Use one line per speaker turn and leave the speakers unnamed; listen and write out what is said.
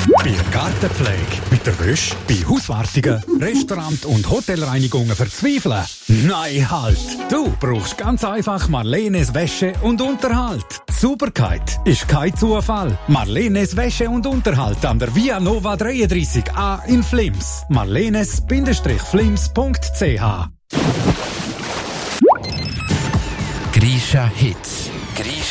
Bei Gartenpflege, mit der Wäsche, bei Hauswartungen, Restaurant- und Hotelreinigungen verzweifeln? Nein, halt! Du brauchst ganz einfach Marlenes Wäsche und Unterhalt. Sauberkeit ist kein Zufall. Marlenes Wäsche und Unterhalt an der Via Nova 33a in Flims. marlenes-flims.ch
Grisha Hits.